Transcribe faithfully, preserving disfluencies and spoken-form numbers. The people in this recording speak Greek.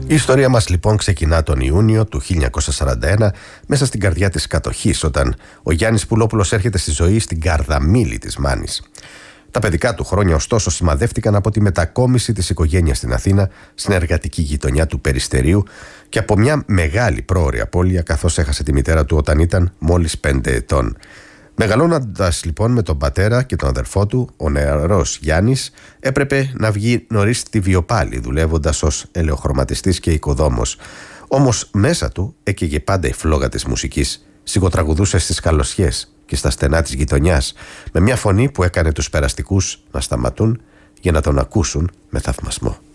Η ιστορία μας λοιπόν ξεκινά τον Ιούνιο του χίλια εννιακόσια σαράντα ένα μέσα στην καρδιά της κατοχής, όταν ο Γιάννης Πουλόπουλος έρχεται στη ζωή στην Καρδαμίλη της Μάνης. Τα παιδικά του χρόνια ωστόσο σημαδεύτηκαν από τη μετακόμιση της οικογένειας στην Αθήνα, στην εργατική γειτονιά του Περιστερίου, και από μια μεγάλη πρόωρη απώλεια, καθώς έχασε τη μητέρα του όταν ήταν μόλις πέντε ετών. Μεγαλώνοντας λοιπόν με τον πατέρα και τον αδερφό του, ο νεαρός Γιάννης έπρεπε να βγει νωρίς στη βιοπάλη, δουλεύοντας ως ελαιοχρωματιστής και οικοδόμος. Όμως μέσα του έκαιγε πάντα η φλόγα της μουσικής. Σιγοτραγουδούσε στις καλοσιές και στα στενά της γειτονιάς, με μια φωνή που έκανε τους περαστικούς να σταματούν για να τον ακούσουν με θαυμασμό.